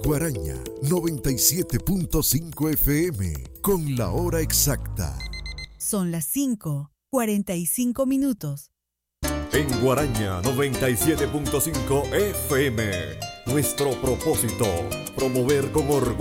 Guaraña 97.5 FM con la hora exacta. Son las 5:45. En Guaraña 97.5 FM, nuestro propósito, promover con orgullo